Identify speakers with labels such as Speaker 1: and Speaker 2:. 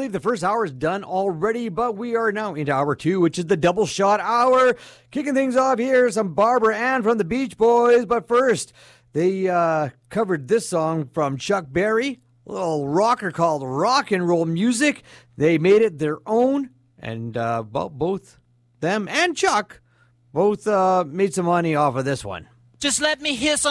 Speaker 1: believe the first hour is done already, but we are now into hour 2, which is the double shot hour. Kicking things off here, some Barbara Ann from the Beach Boys. But first, they covered this song from Chuck Berry, a little rocker called Rock and Roll Music. They made it their own, and both them and Chuck both made some money off of this one.
Speaker 2: Just let me hear some